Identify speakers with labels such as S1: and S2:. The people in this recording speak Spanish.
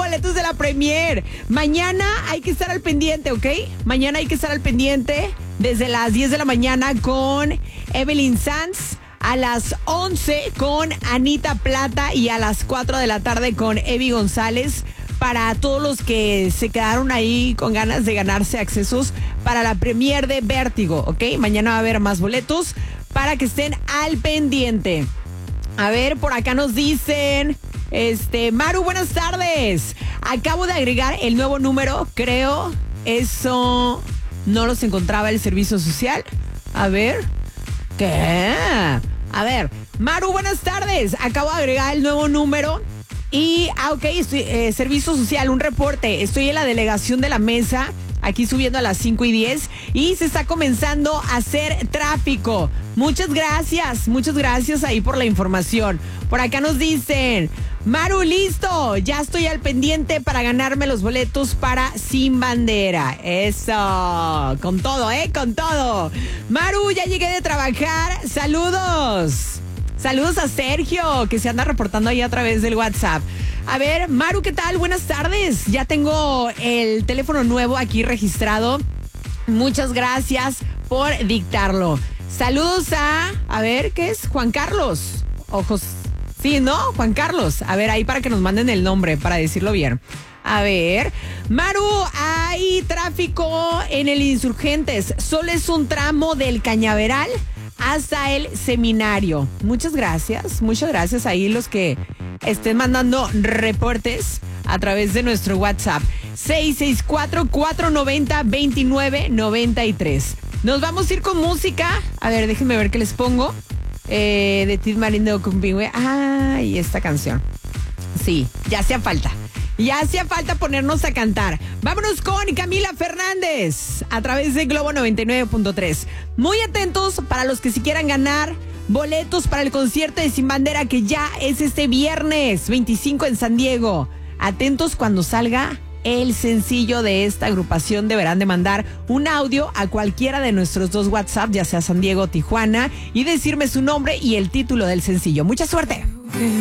S1: boletos de la premier. Mañana hay que estar al pendiente, ¿ok? Mañana hay que estar al pendiente desde las 10 de la mañana con Evelyn Sanz, a las 11 con Anita Plata y a las 4 de la tarde con Evi González. Para todos los que se quedaron ahí con ganas de ganarse accesos para la premier de Vértigo, ¿ok? Mañana va a haber más boletos para que estén al pendiente. A ver, por acá nos dicen, Maru, buenas tardes. Acabo de agregar el nuevo número, creo, eso no los encontraba el servicio social. A ver, ¿qué? A ver, Maru, buenas tardes. Acabo de agregar el nuevo número. Y, estoy, servicio social, un reporte. Estoy en la delegación de la mesa, aquí subiendo a las 5:10 y se está comenzando a hacer tráfico. Muchas gracias ahí por la información. Por acá nos dicen, Maru, listo, ya estoy al pendiente para ganarme los boletos para Sin Bandera. Eso, con todo, con todo. Maru, ya llegué de trabajar, saludos. Saludos a Sergio, que se anda reportando ahí a través del WhatsApp. A ver, Maru, ¿qué tal? Buenas tardes. Ya tengo el teléfono nuevo aquí registrado. Muchas gracias por dictarlo. Saludos a ver, ¿qué es? Juan Carlos. Ojos. Sí, ¿no? Juan Carlos. A ver, ahí para que nos manden el nombre, para decirlo bien. A ver, Maru, hay tráfico en el Insurgentes. Solo es un tramo del Cañaveral hasta el seminario. Muchas gracias ahí los que estén mandando reportes a través de nuestro WhatsApp 664-490-2993. Nos vamos a ir con música. A ver, déjenme ver qué les pongo. De Tid Marindo con Pingüe. Ay, esta canción. Sí, ya hacía falta ponernos a cantar. Vámonos con Camila Fernández a través de Globo 99.3. Muy atentos para los que si quieran ganar boletos para el concierto de Sin Bandera, que ya es este viernes 25 en San Diego. Atentos cuando salga el sencillo de esta agrupación. Deberán de mandar un audio a cualquiera de nuestros 2 WhatsApp, ya sea San Diego o Tijuana, y decirme su nombre y el título del sencillo. Mucha suerte.